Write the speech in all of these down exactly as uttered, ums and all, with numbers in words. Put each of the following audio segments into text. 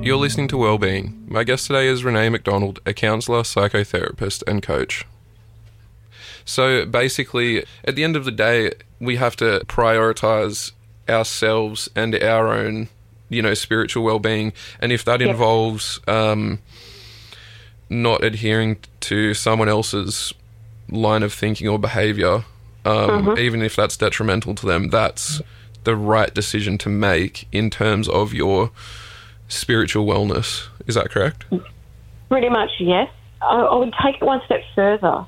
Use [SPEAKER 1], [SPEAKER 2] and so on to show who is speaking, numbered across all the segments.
[SPEAKER 1] You're listening to Wellbeing. My guest today is Renee McDonald, a counsellor, psychotherapist and coach. So basically, at the end of the day, we have to prioritise ourselves and our own, you know, spiritual well-being. And if that
[SPEAKER 2] Yep.
[SPEAKER 1] involves um, not adhering to someone else's line of thinking or behaviour, um,
[SPEAKER 2] Mhm.
[SPEAKER 1] even if that's detrimental to them, that's the right decision to make in terms of your spiritual wellness. Is that correct?
[SPEAKER 2] Pretty much, yes. I, I would take it one step further.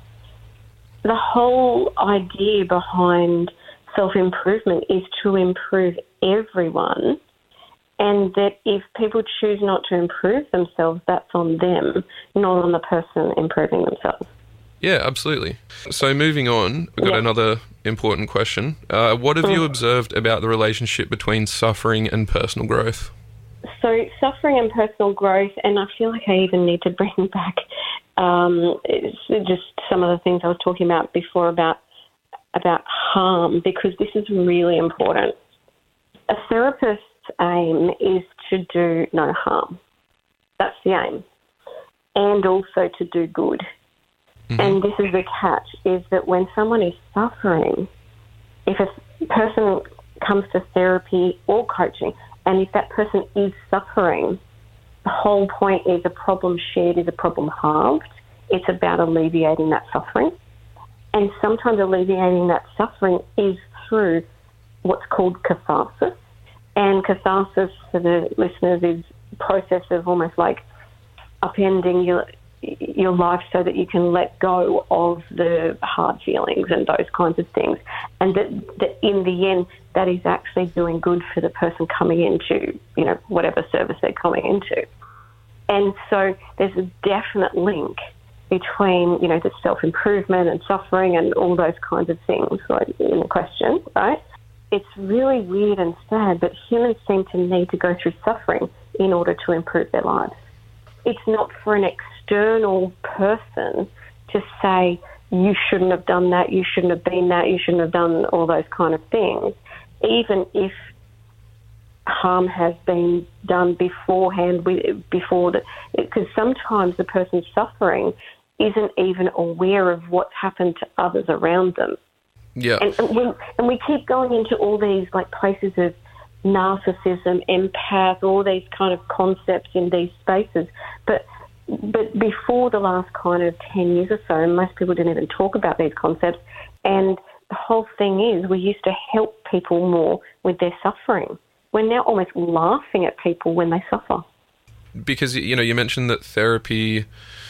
[SPEAKER 2] The whole idea behind self-improvement is to improve everyone, and that if people choose not to improve themselves, that's on them, not on the person improving themselves.
[SPEAKER 1] Yeah, absolutely. So moving on, we've got
[SPEAKER 2] Yeah.
[SPEAKER 1] another important question. Uh, what have you observed about the relationship between suffering and personal growth?
[SPEAKER 2] So suffering and personal growth, and I feel like I even need to bring back um, it's just some of the things I was talking about before about about harm, because this is really important. A therapist's aim is to do no harm. That's the aim. And also to do good.
[SPEAKER 1] Mm-hmm.
[SPEAKER 2] And this is the catch, is that when someone is suffering, if a person comes to therapy or coaching, and if that person is suffering, the whole point is a problem shared is a problem halved. It's about alleviating that suffering. And sometimes alleviating that suffering is through what's called catharsis. And catharsis, for the listeners, is a process of almost like upending your your life so that you can let go of the hard feelings and those kinds of things. And that, that in the end, that is actually doing good for the person coming into, you know, whatever service they're coming into. And so there's a definite link between, you know, the self-improvement and suffering and all those kinds of things, like in the question, right? It's really weird and sad, but humans seem to need to go through suffering in order to improve their lives. It's not for an external person to say, you shouldn't have done that, you shouldn't have been that, you shouldn't have done all those kind of things, even if harm has been done beforehand, before the, because sometimes the person suffering isn't even aware of what's happened to others around them.
[SPEAKER 1] Yeah.
[SPEAKER 2] And, and, we, and we keep going into all these like places of narcissism, empath, all these kind of concepts in these spaces. But but before the last kind of ten years or so, most people didn't even talk about these concepts. And the whole thing is we used to help people more with their suffering. We're now almost laughing at people when they suffer.
[SPEAKER 1] Because, you know, you mentioned that therapy,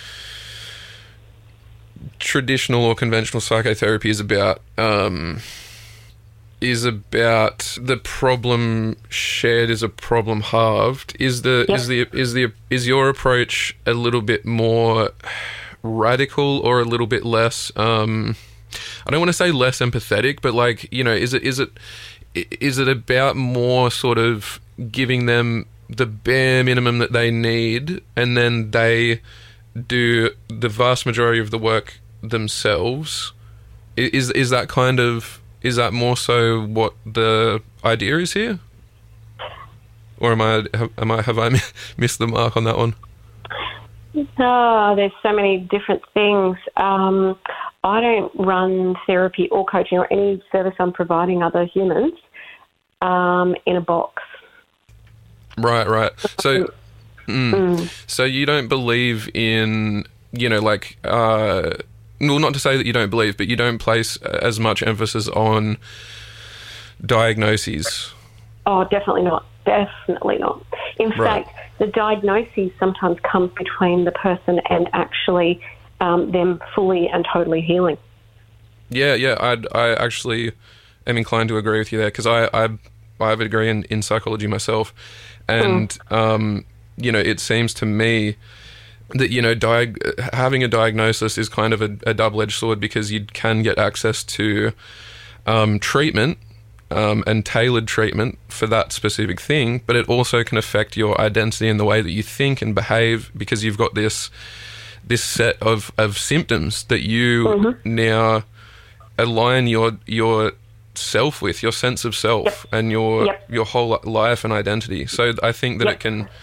[SPEAKER 1] traditional or conventional psychotherapy is about um, is about the problem shared is a problem halved. Is the
[SPEAKER 2] Yep.
[SPEAKER 1] is the is the is your approach a little bit more radical or a little bit less? Um, I don't want to say less empathetic, but like, you know, is it is it is it about more sort of giving them the bare minimum that they need, and then they do the vast majority of the work themselves? Is is that kind of is that more so what the idea is here, or am I have, am I have I missed the mark on that one?
[SPEAKER 2] Oh, there's so many different things. Um, I don't run therapy or coaching or any service I'm providing other humans um, in a box.
[SPEAKER 1] Right, right. So, mm,
[SPEAKER 2] Mm.
[SPEAKER 1] so you don't believe in, you know, like, uh, well, not to say that you don't believe, but you don't place as much emphasis on diagnoses.
[SPEAKER 2] Oh, definitely not. Definitely not. In
[SPEAKER 1] Right.
[SPEAKER 2] fact, the diagnosis sometimes comes between the person and actually um, them fully and totally healing.
[SPEAKER 1] Yeah, yeah. I I actually am inclined to agree with you there, because I, I I have a degree in, in psychology myself, and mm. um, you know, it seems to me that, you know, diag- having a diagnosis is kind of a, a double-edged sword, because you can get access to um, treatment um, and tailored treatment for that specific thing, but it also can affect your identity and the way that you think and behave, because you've got this this set of, of symptoms that you mm-hmm. now align your your self with, your sense of self,
[SPEAKER 2] yep.
[SPEAKER 1] and your
[SPEAKER 2] yep.
[SPEAKER 1] your whole life and identity. So I think that
[SPEAKER 2] yep.
[SPEAKER 1] it can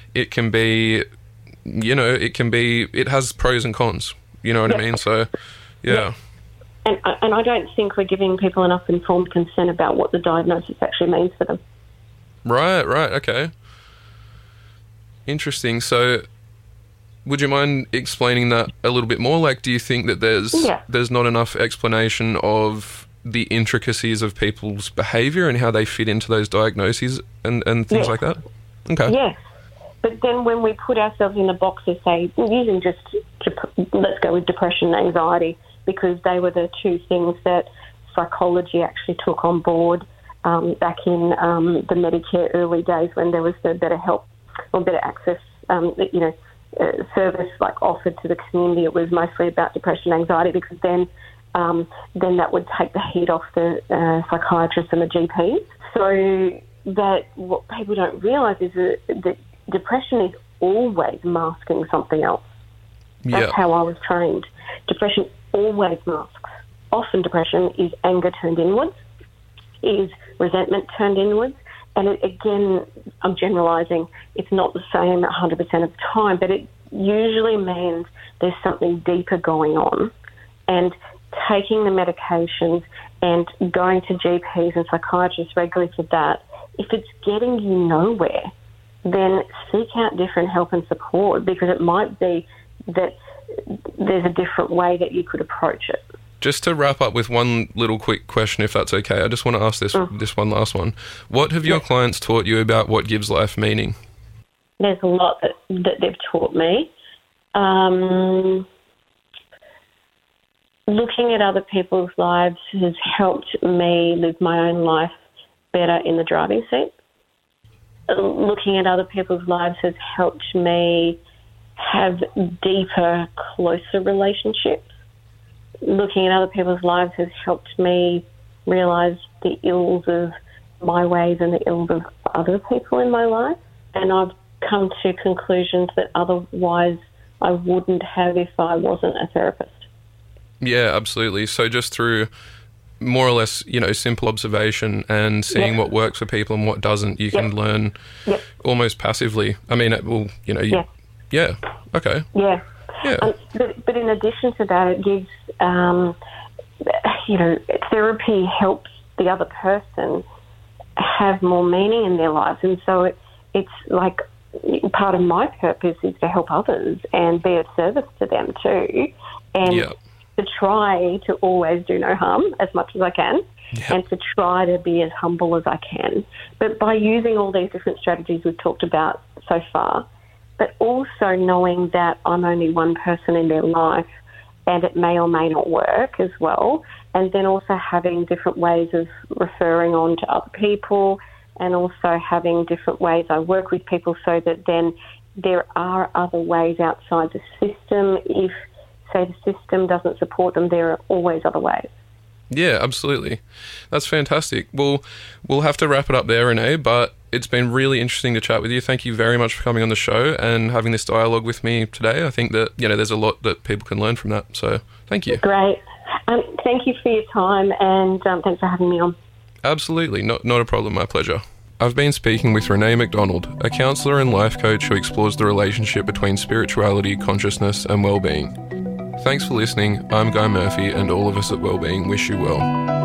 [SPEAKER 1] it can be, you know, it can be, it has pros and cons. You know what
[SPEAKER 2] Yeah.
[SPEAKER 1] I mean? So, yeah.
[SPEAKER 2] Yeah. And, and I don't think we're giving people enough informed consent about what the diagnosis actually means for them.
[SPEAKER 1] Right, right, okay. Interesting. So, would you mind explaining that a little bit more? Like, do you think that there's
[SPEAKER 2] Yeah.
[SPEAKER 1] there's not enough explanation of the intricacies of people's behaviour and how they fit into those diagnoses and, and things
[SPEAKER 2] Yeah.
[SPEAKER 1] like that? Okay.
[SPEAKER 2] Yes. But then when we put ourselves in the box of, say, using just, dep- let's go with depression and anxiety, because they were the two things that psychology actually took on board um, back in um, the Medicare early days when there was the better help or better access, um, you know, uh, service like offered to the community. It was mostly about depression and anxiety, because then um, then that would take the heat off the uh, psychiatrists and the G Ps. So that what people don't realise is that, that depression is always masking something else. That's
[SPEAKER 1] Yeah.
[SPEAKER 2] how I was trained. Depression always masks. Often depression is anger turned inwards, is resentment turned inwards. And it, again, I'm generalising, it's not the same one hundred percent of the time, but it usually means there's something deeper going on. And taking the medications and going to G Ps and psychiatrists regularly for that, if it's getting you nowhere, then seek out different help and support, because it might be that there's a different way that you could approach it.
[SPEAKER 1] Just to wrap up with one little quick question, if that's okay, I just want to ask this
[SPEAKER 2] Mm.
[SPEAKER 1] this one last one. What have your
[SPEAKER 2] Yes.
[SPEAKER 1] clients taught you about what gives life meaning?
[SPEAKER 2] There's a lot that, that they've taught me. Um, looking at other people's lives has helped me live my own life better in the driving seat. Looking at other people's lives has helped me have deeper, closer relationships. Looking at other people's lives has helped me realise the ills of my ways and the ills of other people in my life. And I've come to conclusions that otherwise I wouldn't have if I wasn't a therapist.
[SPEAKER 1] Yeah, absolutely. So just through more or less, you know, simple observation and seeing
[SPEAKER 2] Yep.
[SPEAKER 1] what works for people and what doesn't, you can
[SPEAKER 2] Yep.
[SPEAKER 1] learn
[SPEAKER 2] Yep.
[SPEAKER 1] almost passively. I mean, it will, you know, you,
[SPEAKER 2] Yeah.
[SPEAKER 1] yeah, okay.
[SPEAKER 2] Yeah.
[SPEAKER 1] Yeah.
[SPEAKER 2] Um, but, but in addition to that, it gives, um, you know, therapy helps the other person have more meaning in their lives. And so it, it's like part of my purpose is to help others and be of service to them too. And
[SPEAKER 1] Yeah.
[SPEAKER 2] to try to always do no harm as much as I can,
[SPEAKER 1] Yeah.
[SPEAKER 2] and to try to be as humble as I can. But by using all these different strategies we've talked about so far, but also knowing that I'm only one person in their life and it may or may not work as well, and then also having different ways of referring on to other people, and also having different ways I work with people, so that then there are other ways outside the system. If, say, the system doesn't support them, there are always other ways.
[SPEAKER 1] Yeah, absolutely. That's fantastic. Well, we'll have to wrap it up there, Renee, but it's been really interesting to chat with you. Thank you very much for coming on the show and having this dialogue with me today. I think that, you know, there's a lot that people can learn from that. So thank you.
[SPEAKER 2] Great. Um, thank you for your time, and um, thanks for having me on.
[SPEAKER 1] Absolutely. Not, not a problem. My pleasure. I've been speaking with Renee McDonald, a counsellor and life coach who explores the relationship between spirituality, consciousness and well-being. Thanks for listening. I'm Guy Murphy, and all of us at Wellbeing wish you well.